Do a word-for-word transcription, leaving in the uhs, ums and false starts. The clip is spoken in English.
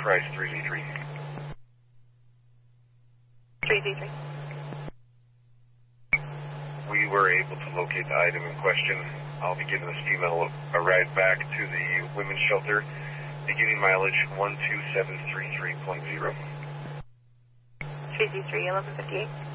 Enterprise three Z three. three Z three. We were able to locate the item in question. I'll be giving this female a ride back to the women's shelter, beginning mileage one two seven three three point zero. three Z three, eleven fifty-eight.